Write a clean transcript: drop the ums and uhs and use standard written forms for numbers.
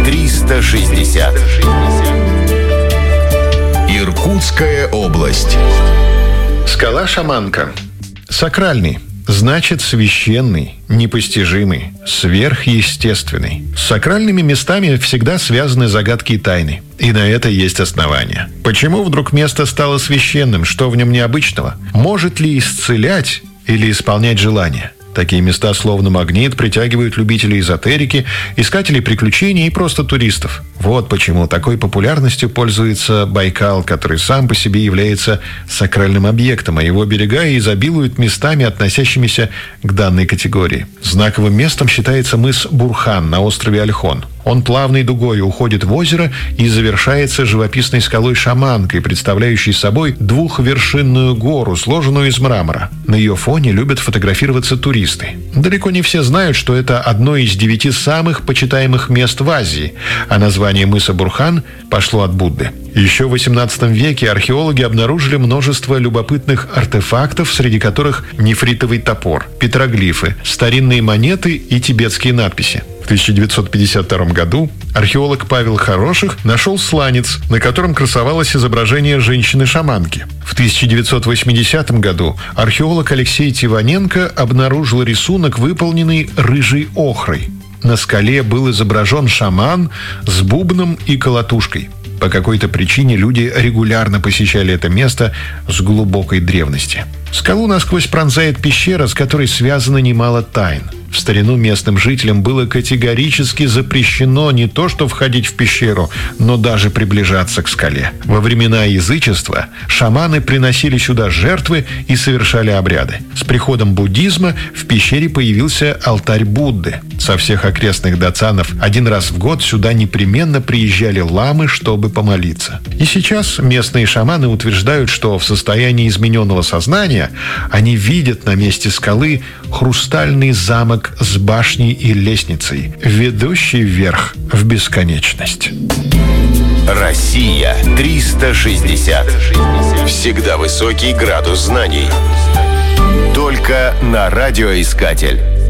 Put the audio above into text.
360. Иркутская область. Скала Шаманка. Сакральный. Значит, священный, непостижимый, сверхъестественный. С сакральными местами всегда связаны загадки и тайны. И на это есть основания. Почему вдруг место стало священным? Что в нем необычного? Может ли исцелять или исполнять желания? Такие места, словно магнит, притягивают любителей эзотерики, искателей приключений и просто туристов. Вот почему такой популярностью пользуется Байкал, который сам по себе является сакральным объектом, а его берега изобилуют местами, относящимися к данной категории. Знаковым местом считается мыс Бурхан на острове Ольхон. Он плавной дугой уходит в озеро и завершается живописной скалой Шаманкой, представляющей собой двухвершинную гору, сложенную из мрамора. На ее фоне любят фотографироваться туристы. Далеко не все знают, что это одно из 9 самых почитаемых мест в Азии, а название мыса Бурхан пошло от Будды. Еще в XVIII веке археологи обнаружили множество любопытных артефактов, среди которых нефритовый топор, петроглифы, старинные монеты и тибетские надписи. В 1952 году археолог Павел Хороших нашел сланец, на котором красовалось изображение женщины-шаманки. В 1980 году археолог Алексей Тиваненко обнаружил рисунок, выполненный рыжей охрой. На скале был изображен шаман с бубном и колотушкой. По какой-то причине люди регулярно посещали это место с глубокой древности. Скалу насквозь пронзает пещера, с которой связано немало тайн. В старину местным жителям было категорически запрещено не то что входить в пещеру, но даже приближаться к скале. Во времена язычества шаманы приносили сюда жертвы и совершали обряды. С приходом буддизма в пещере появился алтарь Будды. Со всех окрестных дацанов один раз в год сюда непременно приезжали ламы, чтобы помолиться. И сейчас местные шаманы утверждают, что в состоянии измененного сознания они видят на месте скалы хрустальный замок с башней и лестницей, ведущий вверх в бесконечность. Россия 360. Всегда высокий градус знаний. Только на радиоискатель.